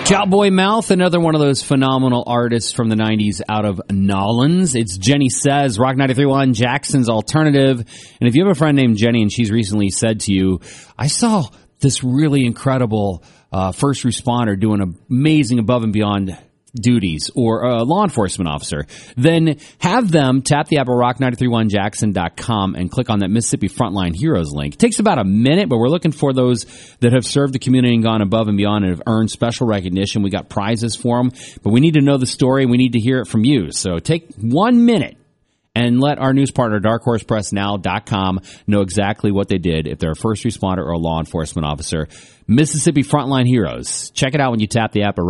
Cowboy Mouth, another one of those phenomenal artists from the 90s out of Nolans. It's Jenny Says, Rock 93.1, Jackson's Alternative. And if you have a friend named Jenny and she's recently said to you, I saw this really incredible first responder doing amazing above and beyond duties, or a law enforcement officer, then have them tap the app at rock931jackson.com and click on that Mississippi Frontline Heroes link. It takes about a minute, but we're looking for those that have served the community and gone above and beyond and have earned special recognition. We got prizes for them, but we need to know the story. We need to hear it from you. So take 1 minute and let our news partner, darkhorsepressnow.com, know exactly what they did if they're a first responder or a law enforcement officer. Mississippi Frontline Heroes. Check it out when you tap the app at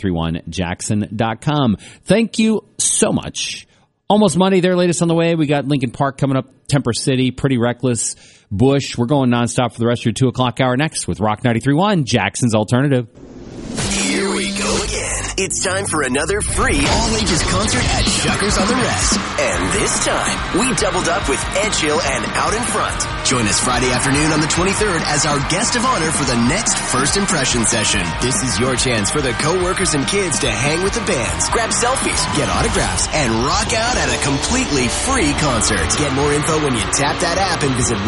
rock931jackson.com. Thank you so much. Almost Monday, their latest on the way. We got Lincoln Park coming up, Temper City, Pretty Reckless, Bush. We're going nonstop for the rest of your 2 o'clock hour next with Rock 93.1, Jackson's Alternative. Here we go again. It's time for another free all-ages concert at Shuckers on the Rest. And this time, we doubled up with Ed Hill and Out in Front. Join us Friday afternoon on the 23rd as our guest of honor for the next First Impression session. This is your chance for the co-workers and kids to hang with the bands, grab selfies, get autographs, and rock out at a completely free concert. Get more info when you tap that app and visit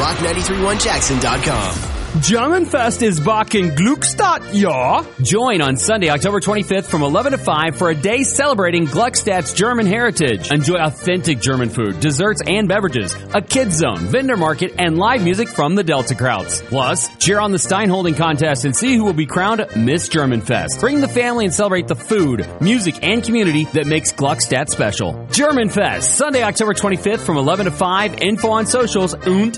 rock931jackson.com. Germanfest is back in Gluckstadt, ja. Join on Sunday, October 25th from 11 to 5 for a day celebrating Gluckstadt's German heritage. Enjoy authentic German food, desserts, and beverages, a kids zone, vendor market, and live music from the Delta Krauts. Plus, cheer on the Steinholding contest and see who will be crowned Miss Germanfest. Bring the family and celebrate the food, music, and community that makes Gluckstadt special. Germanfest, Sunday, October 25th from 11 to 5. Info on socials und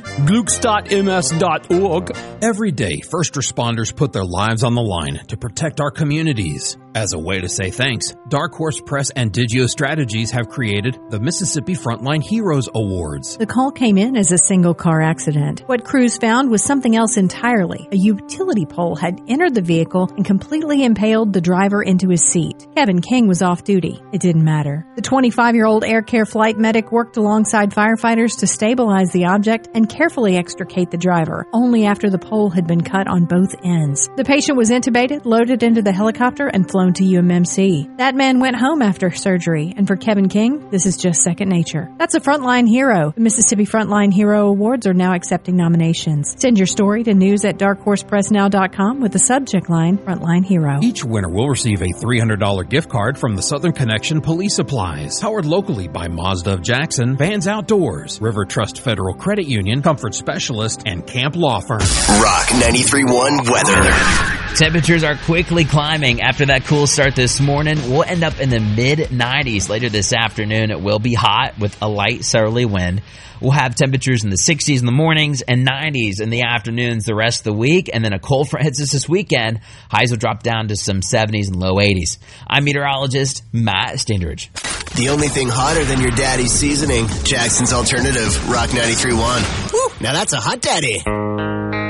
gluckstadtms.org. Every day, first responders put their lives on the line to protect our communities. As a way to say thanks, Dark Horse Press and Digio Strategies have created the Mississippi Frontline Heroes Awards. The call came in as a single-car accident. What crews found was something else entirely. A utility pole had entered the vehicle and completely impaled the driver into his seat. Kevin King was off duty. It didn't matter. The 25-year-old Air Care flight medic worked alongside firefighters to stabilize the object and carefully extricate the driver, only after the pole had been cut on both ends. The patient was intubated, loaded into the helicopter, and flown to UMMC. That man went home after surgery, and for Kevin King, this is just second nature. That's a frontline hero. The Mississippi Frontline Hero Awards are now accepting nominations. Send your story to news@darkhorsepressnow.com with the subject line, Frontline Hero. Each winner will receive a $300 gift card from the Southern Connection Police Supplies, powered locally by Mazda of Jackson, Vans Outdoors, River Trust Federal Credit Union, Comfort Specialist, and Camp Law Firm. Rock 93.1 weather. Temperatures are quickly climbing after that cool start this morning. We'll end up in the mid-90s later this afternoon. It will be hot with a light southerly wind. We'll have temperatures in the 60s in the mornings and 90s in the afternoons the rest of the week. And then a cold front hits us this weekend. Highs will drop down to some 70s and low 80s. I'm meteorologist Matt Standridge. The only thing hotter than your daddy's seasoning. Jackson's Alternative, Rock 93.1. Woo, now that's a hot daddy.